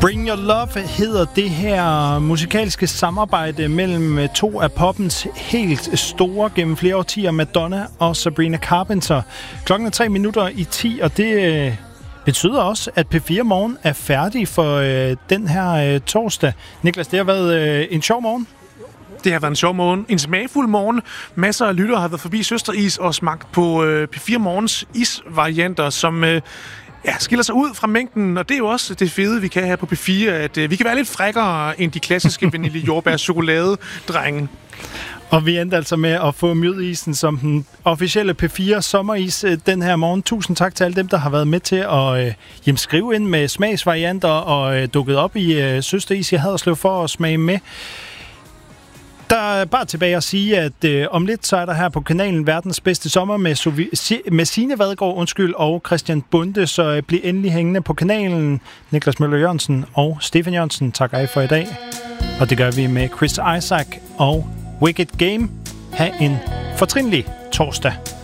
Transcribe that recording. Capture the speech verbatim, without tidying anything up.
Bring Your Love hedder det her musikalske samarbejde mellem to af poppens helt store gennem flere årtier, Madonna og Sabrina Carpenter. Klokken er tre minutter i ti, og det betyder også, at P fire Morgen er færdig for øh, den her øh, torsdag. Niklas, det har været øh, en sjov morgen. Det har været en sjov morgen. En smagfuld morgen. Masser af lyttere har været forbi Søsteris og smagt på øh, P fire Morgens isvarianter, som øh, ja, skiller sig ud fra mængden. Og det er jo også det fede, vi kan have på P fire, at øh, vi kan være lidt frækkere end de klassiske vanilje jordbær chokolade drenge. Og vi endte altså med at få mjødisen som den officielle P fire sommeris den her morgen. Tusind tak til alle dem, der har været med til at øh, jamen, skrive ind med smagsvarianter og øh, dukket op i øh, Søsteris. Jeg havde at slå for at smage med. Der er bare tilbage at sige, at øh, om lidt så er der her på kanalen Verdens Bedste Sommer med, Sovi- med Signe Vadgaard undskyld, og Christian Bunde, så øh, bliv endelig hængende på kanalen. Niklas Møller Jørgensen og Stefan Jørgensen takker af for i dag. Og det gør vi med Chris Isaak og Wicked Game. Ha' en fortrinlig torsdag.